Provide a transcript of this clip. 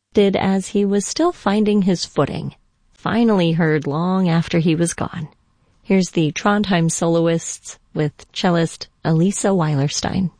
did as he was still finding his footing, finally heard long after he was gone. Here's the Trondheim Soloists with cellist Elisa Weilerstein.